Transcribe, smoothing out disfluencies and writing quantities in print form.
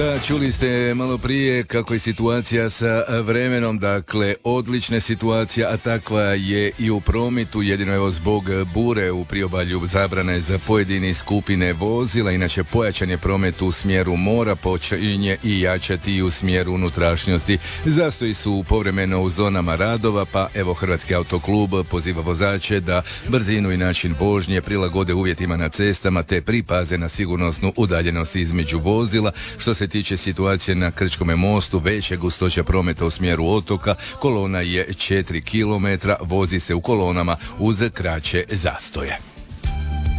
Da, čuli ste malo prije kako je situacija sa vremenom, dakle odlična situacija, a takva je i u prometu, jedino evo zbog bure u priobalju zabrane za pojedine skupine vozila, inače pojačan je promet u smjeru mora, počinje i jačati i u smjeru unutrašnjosti. Zastoji su povremeno u zonama radova, pa evo Hrvatski autoklub poziva vozače da brzinu i način vožnje prilagode uvjetima na cestama te pripaze na sigurnosnu udaljenost između vozila. Što se tiče situacije na Krčkome mostu, veće gustoća prometa u smjeru otoka, kolona je 4 km, vozi se u kolonama uz kraće zastoje.